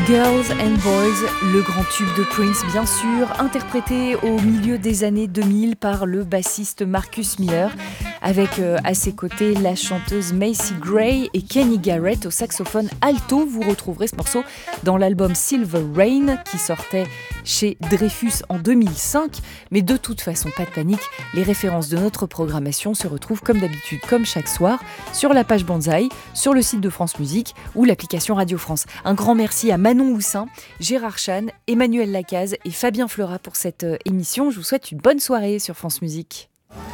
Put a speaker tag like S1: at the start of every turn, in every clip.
S1: Girls and Boys, le grand tube de Prince bien sûr, interprété au milieu des années 2000 par le bassiste Marcus Miller, avec à ses côtés la chanteuse Macy Gray et Kenny Garrett au saxophone alto. Vous retrouverez ce morceau dans l'album Silver Rain qui sortait chez Dreyfus en 2005. Mais de toute façon, pas de panique, les références de notre programmation se retrouvent comme d'habitude, comme chaque soir, sur la page Banzai, sur le site de France Musique ou l'application Radio France. Un grand merci à Manon Houssin, Gérard Chan, Emmanuel Lacaze et Fabien Fleurat pour cette émission. Je vous souhaite une bonne soirée sur France Musique.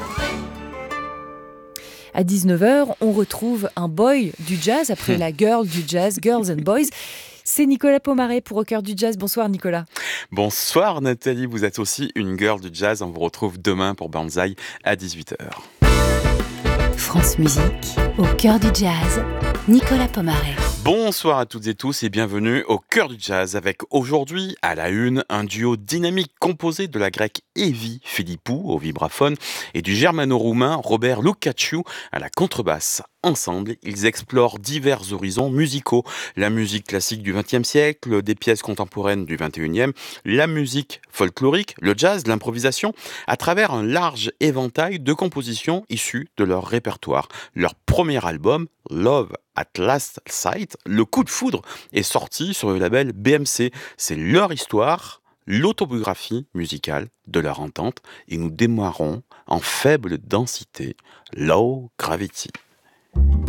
S1: À 19h, on retrouve un boy du jazz après la girl du jazz, Girls and Boys. C'est Nicolas Pomaret pour Au cœur du jazz. Bonsoir Nicolas.
S2: Bonsoir Nathalie, vous êtes aussi une girl du jazz. On vous retrouve demain pour Banzai à 18h.
S3: France Musique, au cœur du jazz, Nicolas Pomaret.
S2: Bonsoir à toutes et tous et bienvenue au cœur du jazz avec aujourd'hui à la une un duo dynamique composé de la grecque Evi Philippou au vibraphone et du germano-roumain Robert Lucaciu à la contrebasse. Ensemble, ils explorent divers horizons musicaux, la musique classique du XXe siècle, des pièces contemporaines du XXIe, la musique folklorique, le jazz, l'improvisation, à travers un large éventail de compositions issues de leur répertoire. Leur premier album, Love at Last Sight, Le coup de foudre, est sorti sur le label BMC. C'est leur histoire, l'autobiographie musicale de leur entente, et nous démarrons en faible densité, Low Gravity.